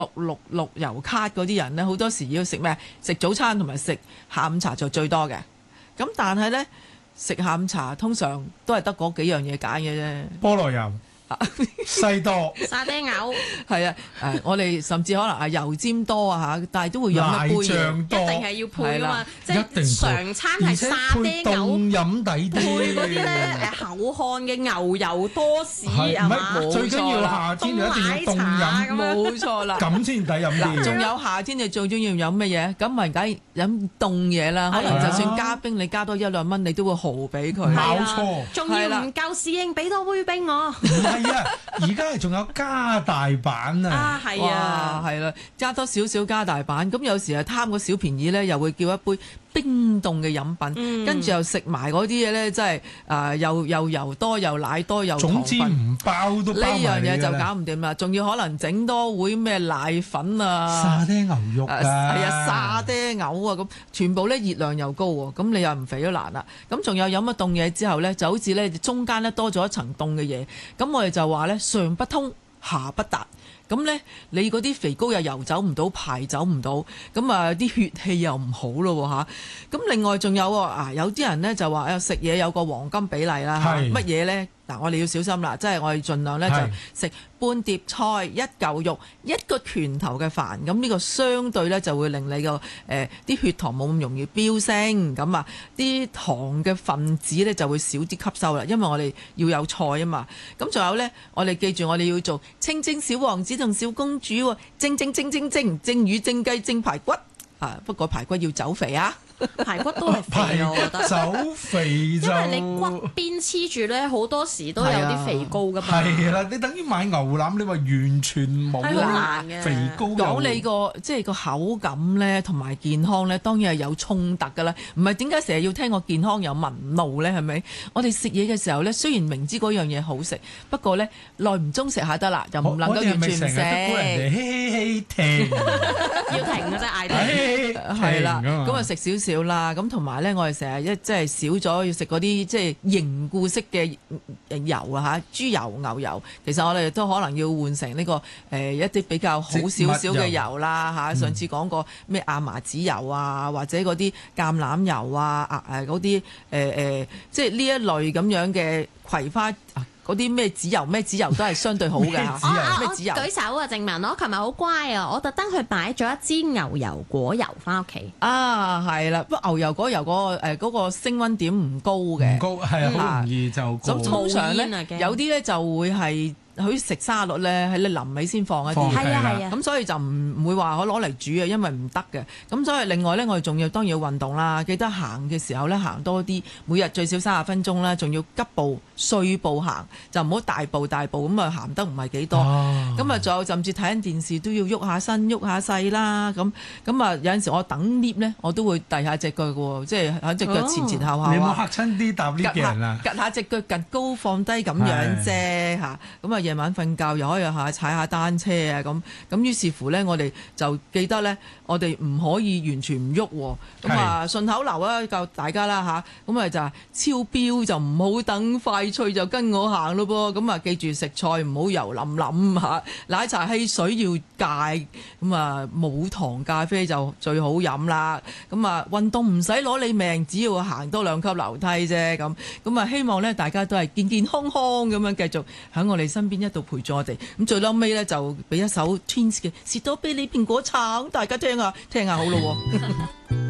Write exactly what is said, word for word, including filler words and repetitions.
綠綠油卡嗰啲人呢，好多時要食咩？食早餐同埋食下午茶就最多嘅。咁但係呢，食下午茶通常都係得嗰幾樣嘢揀嘅啫。 菠蘿油、西多、 沙爹牛， 係啊，誒，我哋甚至可能啊油尖多啊嚇，但係都會飲一杯嘢， 一定係要配噶嘛，即一定係常餐係沙爹牛， 凍飲底啲， 配嗰啲咧誒厚漢嘅牛油多士係嘛， 最緊要夏天就一定要凍飲， 冇錯啦， 咁先抵飲啲。 仲有夏天你最中意飲乜嘢？咁咪梗係飲凍嘢啦，可能就算加冰，你加多一兩蚊，你都會豪俾佢。 冇錯， 仲要唔夠侍應，俾多杯冰我。 係啊，而家係仲有加大版啊！ 啊，係啊， 係啦，加多少少加大版，咁有時係貪個小便宜咧，又會叫一杯冰凍嘅飲品，跟住、嗯、又食埋嗰啲嘢咧，真係誒、呃、又又油多又奶多又糖分， 總之唔包都包埋你㗎啦。呢樣嘢就搞唔掂啦，仲要可能整多碗咩奶粉啊、 沙爹牛肉啊， 係啊沙爹牛啊，咁全部咧熱量又高喎，咁你又唔肥都難啦。咁仲有飲咗凍嘢之後咧，就好似咧中間咧多咗一層凍嘅嘢，咁我哋就話咧上不通下不達。咁咧，你嗰啲肥膏又游走唔到，排走唔到，咁啊啲血氣又唔好咯嚇。咁另外仲有啊，有啲人咧就話啊食嘢有個黃金比例啦，乜嘢咧？嗱，我哋要小心啦，即係我哋盡量咧就食半碟菜、一嚿肉、一個拳頭嘅飯，咁呢個相對咧就會令你個誒啲血糖冇咁容易飆升，咁啊啲糖嘅分子咧就會少啲吸收啦，因為我哋要有菜啊嘛。咁仲有咧，我哋記住我哋要做清蒸小王子同小公主喎，蒸蒸蒸蒸蒸蒸魚蒸雞蒸排骨啊，不過排骨要走肥啊。 排骨都係肥啊，我覺得。 走肥就因為你骨邊黐住咧，好多時都有啲肥膏噶嘛。 係啦，你等於買牛腩，你話完全冇肥膏。 講你個即係個口感咧，同埋健康咧，當然係有衝突噶啦。唔係點解成日要聽個健康有紋路咧？係咪？我哋食嘢嘅時候咧，雖然明知嗰樣嘢好食，不過咧耐唔中食下得啦，又唔能夠完全唔食。我哋係咪成日都估人哋嘻嘻嘻停？ 要停嘅啫，嗌停。 係啦，咁啊食少少。少啦，咁同埋咧，我哋成日一即係少咗要食嗰啲即係凝固式嘅油啊嚇，豬油、牛油，其實我哋都可能要換成呢、呢個誒、呃、一啲比較好少少嘅油啦嚇。上次講過咩亞麻籽油啊，或者嗰啲橄欖油啊，啊誒嗰啲誒誒，即係呢一類咁樣嘅葵花。啊嗰啲咩籽油咩籽油都係相對好嘅嚇。 咩籽油？舉手啊，正文，我琴日好乖啊，我特登去買咗一支牛油果油翻屋企。 啊，係啦，不過牛油果油嗰、嗰個誒、呃嗰個升溫點唔高嘅， 唔高係啊，好、嗯、容易就高。 咁通常咧，有啲咧就會係。佢食沙律咧，喺你臨尾先放一啲， 係啊係啊， 咁所以就唔唔會話可攞嚟煮啊，因為唔得嘅。咁所以另外咧，我哋仲要當然要運動啦，記得行嘅時候咧行多啲，每日最少三十分鐘啦，仲要急步碎步行，就唔好大步大步咁啊行得唔係幾多。咁啊，仲有甚至睇緊電視都要喐下身喐下勢啦。咁咁啊，有陣時我等 lift 咧，我都會遞下隻腳嘅喎，即係喺隻腳前前後後、哦。 你冇嚇親啲搭 lift 嘅人啊？趌下隻腳趌高放低咁樣啫嚇，咁啊。夜晚瞓覺又可以下踩下單車啊，咁咁於是乎咧，我哋就記得咧，我哋唔可以完全唔喐喎。咁啊順口溜啊，教大家啦吓，咁啊就係超標就唔好等快脆就跟我行咯噃。咁啊記住食菜唔好油淋淋吓，奶茶汽水要戒，咁啊冇糖咖啡就最好飲啦。咁啊運動唔使攞你命，只要行多兩級樓梯啫。咁咁啊希望咧大家都係健健康康咁樣繼續喺我哋身邊一度陪住我哋，咁最嬲尾咧就俾一首 Twins 嘅士多啤梨蘋果橙，大家聽下聽下好咯。